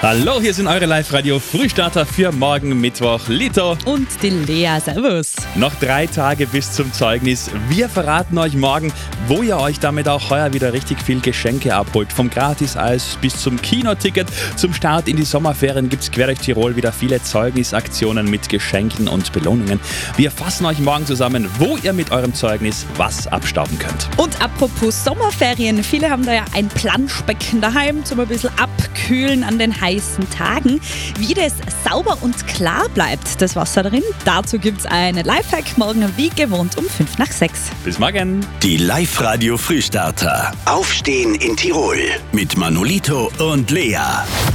Hallo, hier sind eure Live-Radio-Frühstarter für morgen Mittwoch. Lito und die Lea. Servus. Noch 3 Tage bis zum Zeugnis. Wir verraten euch morgen, wo ihr euch damit auch heuer wieder richtig viel Geschenke abholt. Vom Gratis-Eis bis zum Kinoticket. Zum Start in die Sommerferien gibt es quer durch Tirol wieder viele Zeugnisaktionen mit Geschenken und Belohnungen. Wir fassen euch morgen zusammen, wo ihr mit eurem Zeugnis was abstauben könnt. Und apropos Sommerferien, viele haben da ja ein Planschbecken daheim zum ein bisschen abkühlen an den heißen Tagen. Wie das sauber und klar bleibt, das Wasser drin, dazu gibt es einen Lifehack morgen wie gewohnt um 5:05. Bis morgen. Die Live-Radio Frühstarter. Aufstehen in Tirol mit Manolito und Lea.